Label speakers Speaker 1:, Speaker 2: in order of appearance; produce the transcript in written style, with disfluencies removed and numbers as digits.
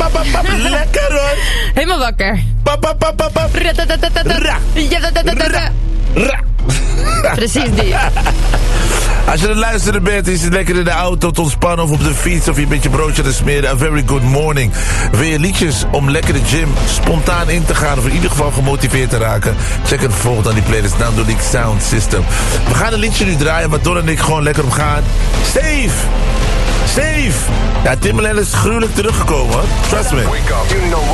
Speaker 1: Lekker hoor.
Speaker 2: Helemaal wakker. Precies die.
Speaker 1: Als je aan het luisteren bent, is het lekker in de auto te ontspannen of op de fiets of je een beetje broodje te smeren. A very good morning. Wil je liedjes om lekker de gym spontaan in te gaan of in ieder geval gemotiveerd te raken? Check het bijvoorbeeld aan die playlist Nandonic Sound System. We gaan een liedje nu draaien waar Don en ik gewoon lekker op gaan. Steve! Ja, Timbaland is gruwelijk teruggekomen. Trust me.